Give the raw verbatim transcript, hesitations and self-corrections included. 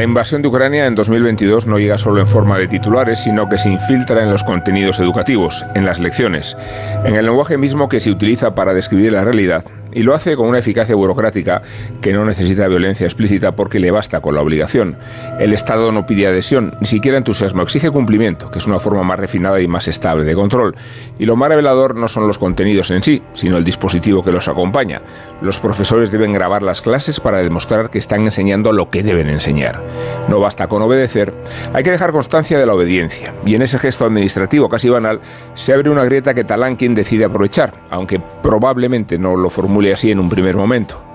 La invasión de Ucrania en dos mil veintidós no llega solo en forma de titulares, sino que se infiltra en los contenidos educativos, en las lecciones, en el lenguaje mismo que se utiliza para describir la realidad. Y lo hace con una eficacia burocrática que no necesita violencia explícita porque le basta con la obligación. El Estado no pide adhesión, ni siquiera entusiasmo, exige cumplimiento, que es una forma más refinada y más estable de control. Y lo más revelador no son los contenidos en sí, sino el dispositivo que los acompaña. Los profesores deben grabar las clases para demostrar que están enseñando lo que deben enseñar. No basta con obedecer, hay que dejar constancia de la obediencia. Y en ese gesto administrativo casi banal se abre una grieta que Talankin decide aprovechar, aunque probablemente no lo formule así en un primer momento.